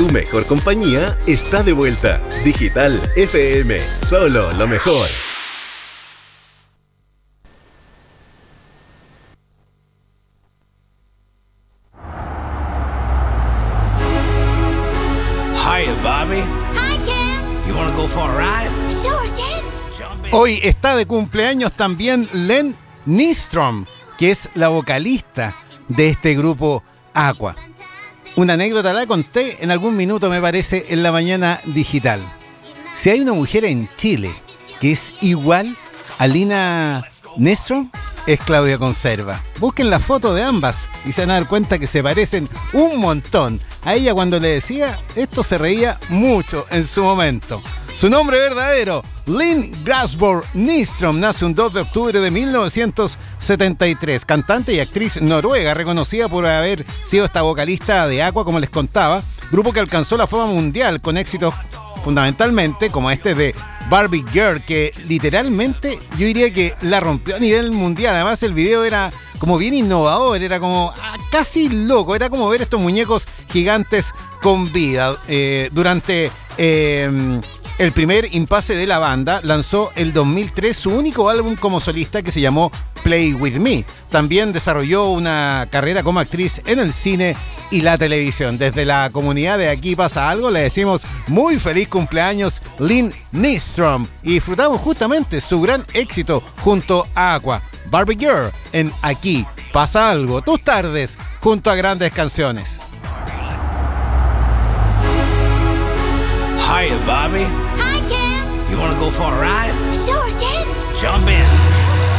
Tu mejor compañía está de vuelta. Digital FM, solo lo mejor. Hiya, Bobby. Hi, Ken. You wanna go for a ride? Sure, Ken. Jump in. Hoy está de cumpleaños también Len Nystrom, que es la vocalista de este grupo Aqua. Una anécdota la conté en algún minuto, me parece, en la mañana digital. Si hay una mujer en Chile que es igual a Lina Nystrom, es Claudia Conserva. Busquen la foto de ambas y se van a dar cuenta que se parecen un montón. A ella, cuando le decía esto, se reía mucho en su momento. Su nombre verdadero, Lynn Grasborg Nystrom, nace un 2 de octubre de 1973. Cantante y actriz noruega, reconocida por haber sido esta vocalista de Aqua, como les contaba. Grupo que alcanzó la fama mundial con éxitos fundamentalmente como este de Barbie Girl, que literalmente yo diría que la rompió a nivel mundial. Además, el video era como bien innovador, era como casi loco, era como ver estos muñecos gigantes con vida. Durante el primer impasse de la banda, lanzó el 2003 su único álbum como solista, que se llamó Play With Me. También desarrolló una carrera como actriz en el cine y la televisión. Desde la comunidad de Aquí Pasa Algo le decimos muy feliz cumpleaños, Lynn Nystrom, y disfrutamos justamente su gran éxito junto a Aqua, Barbie Girl, en Aquí Pasa Algo. Tus tardes junto a grandes canciones. Hiya, Bobby. Hi, Ken. You wanna go for a ride? Sure, Ken. Jump in.